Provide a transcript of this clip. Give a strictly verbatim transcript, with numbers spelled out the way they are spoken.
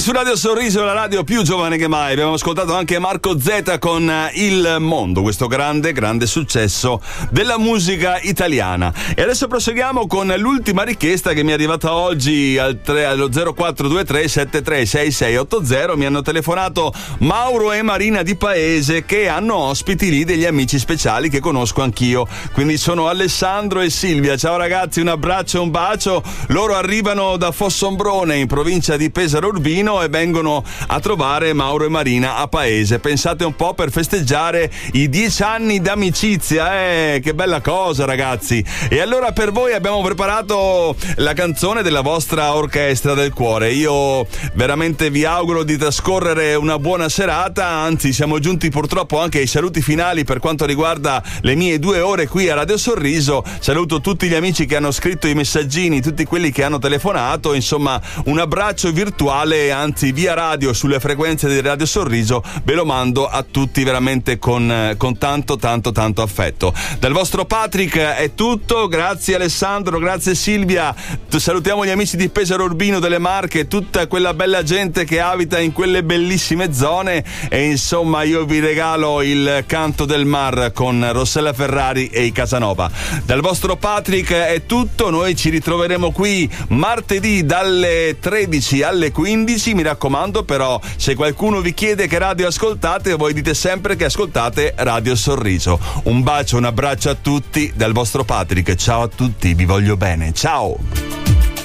su Radio Sorriso, la radio più giovane che mai. Abbiamo ascoltato anche Marco Zeta con Il Mondo, questo grande, grande successo della musica italiana. E adesso proseguiamo con l'ultima richiesta che mi è arrivata oggi al tre, allo zero quattro due tre sette tre sei sei otto zero. Mi hanno telefonato Mauro e Marina di Paese, che hanno ospiti lì degli amici speciali che conosco anch'io. Quindi sono Alessandro e Silvia. Ciao ragazzi, un abbraccio e un bacio. Loro arrivano da Fossombrone in provincia di Pesaro Urbino e vengono a trovare Mauro e Marina a Paese. Pensate un po', per festeggiare i dieci anni d'amicizia, eh, che bella cosa ragazzi. E allora per voi abbiamo preparato la canzone della vostra orchestra del cuore. Io veramente vi auguro di trascorrere una buona serata, anzi siamo giunti purtroppo anche ai saluti finali per quanto riguarda le mie due ore qui a Radio Sorriso. Saluto tutti gli amici che hanno scritto i messaggini, tutti quelli che hanno telefonato, insomma un abbraccio virtuale, anzi via radio sulle frequenze di Radio Sorriso, ve lo mando a tutti veramente con, con tanto tanto tanto affetto. Dal vostro Patrick è tutto, grazie Alessandro, grazie Silvia, salutiamo gli amici di Pesaro Urbino, delle Marche, tutta quella bella gente che abita in quelle bellissime zone, e insomma io vi regalo il Canto del Mar con Rossella Ferrari e i Casanova. Dal vostro Patrick è tutto, noi ci ritroveremo qui martedì dalle tredici alle quindici, mi raccomando però, se qualcuno vi chiede che radio ascoltate, voi dite sempre che ascoltate Radio Sorriso. Un bacio, un abbraccio a tutti dal vostro Patrick, ciao a tutti, vi voglio bene, ciao!